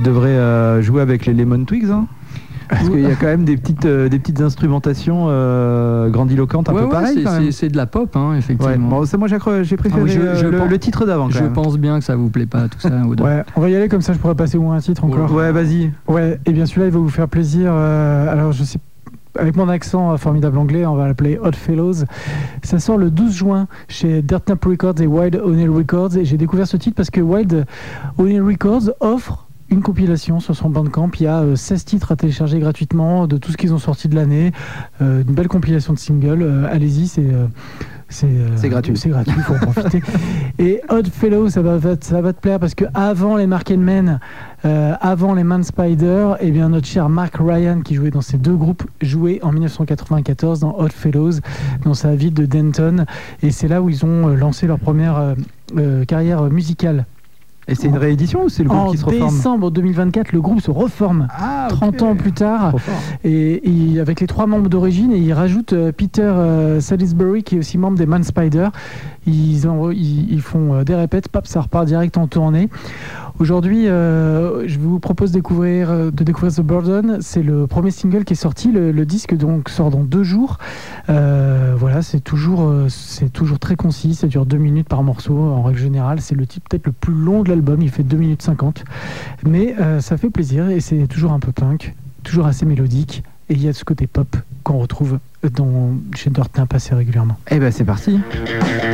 devrait jouer avec les Lemon Twigs, hein. Parce qu'il y a quand même des petites instrumentations grandiloquentes, un peu pareilles. C'est de la pop, hein, effectivement. Ouais. Bon, moi j'ai préféré le titre d'avant. Je pense bien que ça vous plaît pas, tout ça. Ouais, on va y aller comme ça, je pourrais passer au moins un titre encore. Ouais, vas-y. Ouais, et bien celui-là, il va vous faire plaisir. Alors, je sais, avec mon accent formidable anglais, on va l'appeler Odd Fellows. Ça sort le 12 juin chez Dirt Nap Records et Wild O'Neill Records. Et j'ai découvert ce titre parce que Wild O'Neill Records offre une compilation sur son Bandcamp. Il y a 16 titres à télécharger gratuitement de tout ce qu'ils ont sorti de l'année. Une belle compilation de singles. Allez-y, c'est gratuit. C'est gratuit, il faut en profiter. Et Odd Fellow, ça va te plaire parce que avant les Mark & Men, avant les Man Spider, eh bien notre cher Mark Ryan, qui jouait dans ces deux groupes, jouait en 1994 dans Odd Fellows, dans sa ville de Denton. Et c'est là où ils ont lancé leur première carrière musicale. Et c'est une réédition ou c'est le groupe qui se reforme ? En décembre 2024, le groupe se reforme. 30 ans plus tard. Et avec les 3 membres d'origine, et ils rajoutent Peter Salisbury, qui est aussi membre des Man Spider. Ils font des répètes, ça repart direct en tournée. Aujourd'hui, je vous propose de découvrir The Burden. C'est le premier single qui est sorti. Le disque donc sort dans 2 jours. Voilà, c'est toujours très concis. Ça dure 2 minutes par morceau en règle générale. C'est le type peut-être le plus long de l'album. Il fait 2 minutes 50. Mais ça fait plaisir et c'est toujours un peu punk, toujours assez mélodique. Et il y a ce côté pop qu'on retrouve chez Dirt Nap assez régulièrement. Eh ben c'est parti.